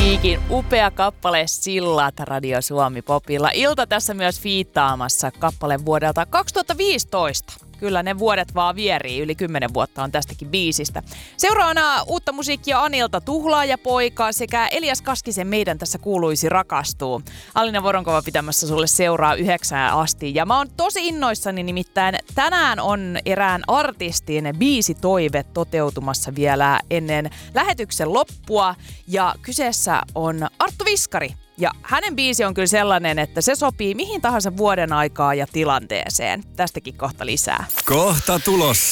Musiikin upea kappale Sillat Radio Suomi Popilla. Ilta tässä myös fiittaamassa kappale vuodelta 2015. Kyllä ne vuodet vaan vierii, yli 10 vuotta on tästäkin biisistä. Seuraavana uutta musiikkia Anilta Tuhlaajapoika sekä Elias Kaskisen Meidän tässä kuuluisi rakastuu. Alina Voronkova pitämässä sulle seuraa 9 asti. Ja mä oon tosi innoissani, nimittäin tänään on erään artistin biisitoive toteutumassa vielä ennen lähetyksen loppua. Ja kyseessä on Arttu Viskari. Ja hänen biisi on kyllä sellainen, että se sopii mihin tahansa vuoden aikaa ja tilanteeseen. Tästäkin kohta lisää. Kohta tulossa.